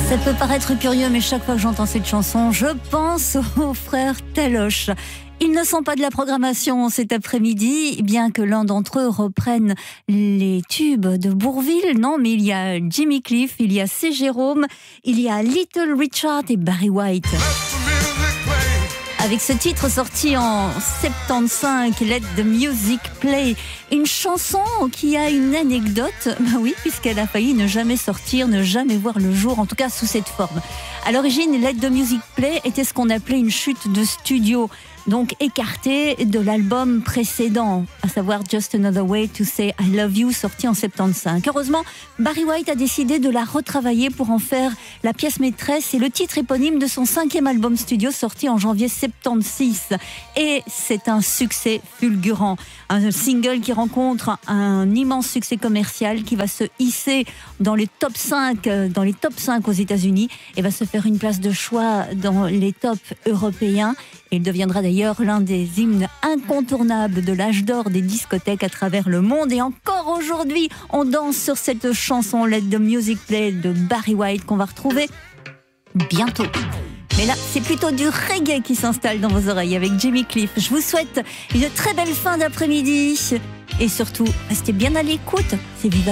Ça peut paraître curieux, mais chaque fois que j'entends cette chanson, je pense aux frères Teloche. Ils ne sont pas de la programmation cet après-midi, bien que l'un d'entre eux reprenne les tubes de Bourvil. Non, mais il y a Jimmy Cliff, il y a C. Jérôme, il y a Little Richard et Barry White. Avec ce titre sorti en 75, Let the Music Play, une chanson qui a une anecdote, oui, puisqu'elle a failli ne jamais sortir, ne jamais voir le jour, en tout cas sous cette forme. À l'origine, Let the Music Play était ce qu'on appelait une chute de studio, donc écartée de l'album précédent, à savoir Just Another Way to Say I Love You, sorti en 75. Heureusement, Barry White a décidé de la retravailler pour en faire la pièce maîtresse et le titre éponyme de son 5e album studio sorti en janvier 76. Et c'est un succès fulgurant. Un single qui rencontre un immense succès commercial qui va se hisser dans les top 5 aux États-Unis et va se faire une place de choix dans les tops européens. Il deviendra d'ailleurs l'un des hymnes incontournables de l'âge d'or des discothèques à travers le monde. Et encore aujourd'hui, on danse sur cette chanson Let the Music Play de Barry White qu'on va retrouver bientôt. Mais là, c'est plutôt du reggae qui s'installe dans vos oreilles avec Jimmy Cliff. Je vous souhaite une très belle fin d'après-midi. Et surtout, restez bien à l'écoute. C'est Viva